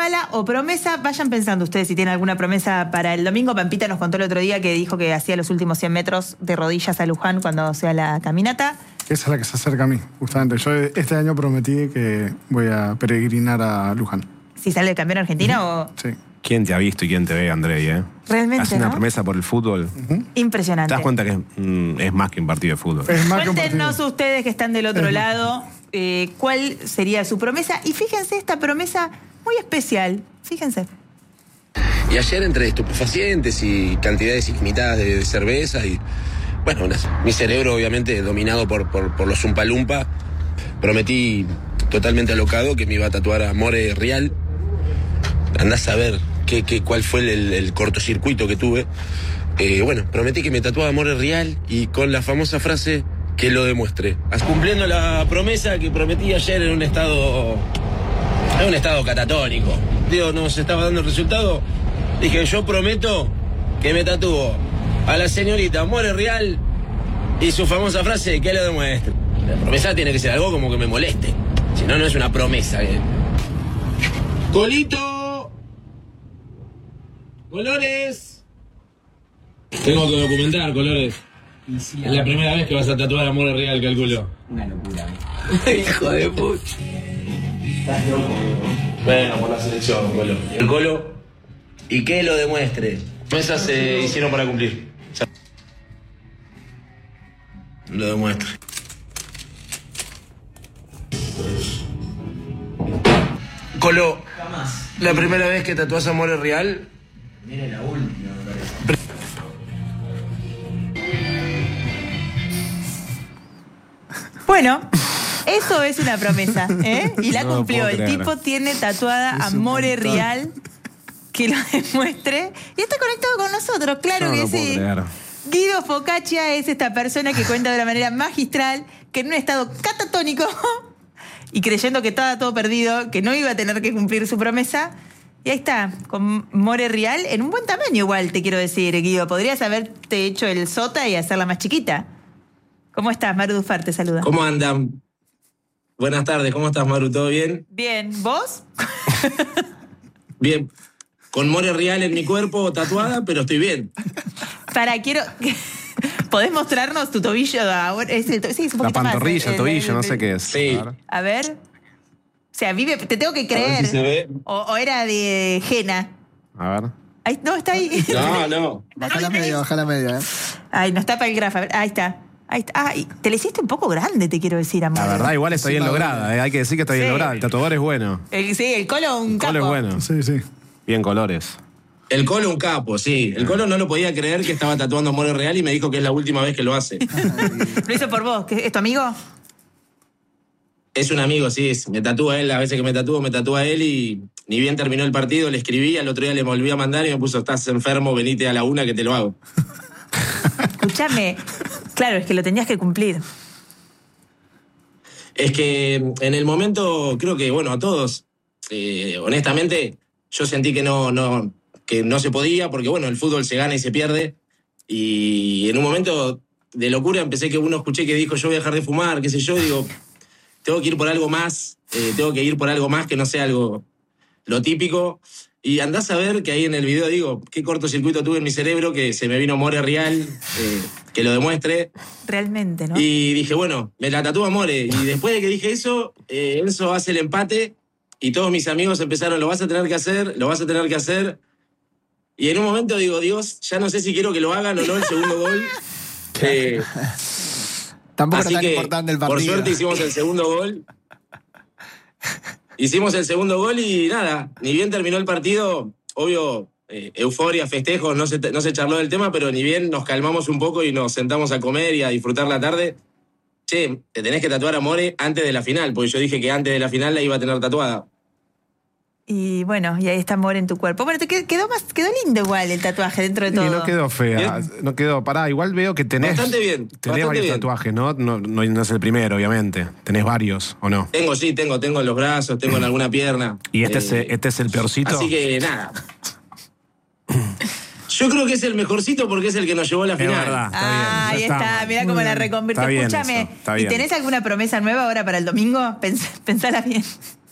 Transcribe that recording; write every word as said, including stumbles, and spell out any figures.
cábala o promesa. Vayan pensando ustedes si tienen alguna promesa para el domingo. Pampita nos contó el otro día que dijo que hacía los últimos cien metros de rodillas a Luján cuando sea la caminata. Esa es la que se acerca a mí, justamente. Yo este año prometí que voy a peregrinar a Luján. ¿Si sale el campeón argentina o...? Sí. ¿Quién te ha visto y quién te ve, Andrei, eh? Realmente, Hace una ¿no? promesa por el fútbol. Uh-huh. Impresionante. ¿Te das cuenta que es, mm, es más que un partido de fútbol? Es más que un Cuéntenos partido. ustedes que están del otro lado eh, cuál sería su promesa. Y fíjense esta promesa muy especial. Fíjense. Y ayer entre estupefacientes y cantidades ilimitadas de, de cerveza y... Bueno, una, mi cerebro obviamente dominado por, por, por los Zumpalumpa, prometí totalmente alocado que me iba a tatuar a More Real. Andás a ver qué, qué, cuál fue el, el cortocircuito que tuve. Eh, bueno, prometí que me tatuaba More Real y con la famosa frase que lo demuestre. Cumpliendo la promesa que prometí ayer en un estado... en un estado catatónico. Digo, no se estaba dando el resultado. Dije, yo prometo que me tatúo a la señorita More Real y su famosa frase que lo demuestre. La promesa tiene que ser algo como que me moleste. Si no, no es una promesa. ¿eh? ¡Colito! ¡Colores! Tengo que documentar, Colores. Es la primera vez que vas a tatuar a More Real, calculo. Una locura. Hijo de puta. Estás loco. Bueno, por la selección, Colo. El Colo. Y que lo demuestre. Promesas se hicieron para cumplir. Lo demuestre. Colo, Jamás. la primera vez que tatuás a More Real. Mire la última, me parece. Bueno, eso es una promesa, ¿eh? Y la No lo cumplió. puedo El creer. tipo tiene tatuada a More Real, que lo demuestre. Y está conectado con nosotros, claro Yo no que lo puedo sí. creer. Guido Focaccia es esta persona que cuenta de una manera magistral que en un estado catatónico y creyendo que estaba todo perdido, que no iba a tener que cumplir su promesa. Y ahí está, con More Real, en un buen tamaño igual, te quiero decir, Guido. Podrías haberte hecho el sota y hacerla más chiquita. ¿Cómo estás? Maru Dufar te saluda. ¿Cómo andan? Buenas tardes, ¿cómo estás, Maru? ¿Todo bien? Bien, ¿vos? Bien. Con More Real en mi cuerpo tatuada, pero estoy bien. Para, quiero... ¿Podés mostrarnos tu tobillo ahora? Es el to- sí, es un La poquito más, pantorrilla, eh, el tobillo, el- no sé qué es. Sí. A ver. A ver. O sea, vive, te tengo que A ver creer. si se ve. O, o era de Jena. A ver. Ahí, no, está ahí. No, no. Baja la media, baja la media, ¿eh? Ay, nos tapa el grafo. A ver, ahí está. Ahí está. Ay, te le hiciste un poco grande, te quiero decir, amor. La verdad, igual está Sí, bien madura. lograda. eh. Hay que decir que está bien Sí. lograda. El tatuador es bueno. El, sí, el colo un El capo. colo es bueno. Sí, sí. Bien colores. El Colo un capo, sí. El Colo no lo podía creer que estaba tatuando a More Real y me dijo que es la última vez que lo hace. Lo hizo por vos. ¿Que ¿Es tu amigo? Es un amigo, sí. es- Me tatúa él, las veces que me tatúo, me tatúa él y ni bien terminó el partido, le escribí, al otro día le volví a mandar y me puso, estás enfermo, venite a la una que te lo hago. Escúchame. Claro, es que lo tenías que cumplir. Es que en el momento, creo que, bueno, a todos, eh, honestamente, yo sentí que no, no, que no se podía, porque bueno, el fútbol se gana y se pierde. Y en un momento de locura empecé que uno escuché que dijo, yo voy a dejar de fumar, qué sé yo, digo, tengo que ir por algo más, eh, tengo que ir por algo más que no sea algo lo típico. Y andás a ver que ahí en el video digo, qué cortocircuito tuve en mi cerebro, que se me vino More Real, eh, que lo demuestre. Realmente, ¿no? Y dije, bueno, me la tatúa More. Y después de que dije eso, eh, Enzo hace el empate y todos mis amigos empezaron, lo vas a tener que hacer, lo vas a tener que hacer. Y en un momento digo, Dios, ya no sé si quiero que lo hagan o no el segundo gol. Eh, Tampoco así era tan que, importante el partido. por suerte hicimos el segundo gol. Hicimos el segundo gol y nada, ni bien terminó el partido, obvio, eh, euforia, festejos, no se, no se charló del tema, pero ni bien nos calmamos un poco y nos sentamos a comer y a disfrutar la tarde. Che, te tenés que tatuar a More antes de la final, porque yo dije que antes de la final la iba a tener tatuada. Y bueno, y ahí está More en tu cuerpo. Bueno, te qued- quedó más, quedó lindo igual el tatuaje dentro de Y todo. no quedó fea. No quedó. Pará, igual veo que tenés. Bastante bien, Tenés bastante varios bien. tatuajes, ¿no? No, no, no es el primero, obviamente. Tenés varios, ¿o no? Tengo, sí, tengo, tengo en los brazos, tengo en alguna pierna. ¿Y este, Eh, es, este es el peorcito? Así que nada. Yo creo que es el mejorcito porque es el que nos llevó a la Es final. verdad. Está Ah, bien, ahí ya está, estamos. mirá cómo la reconvirtió. Está bien Escúchame, eso, está ¿y bien. tenés alguna promesa nueva ahora para el domingo? Pens- pensala bien.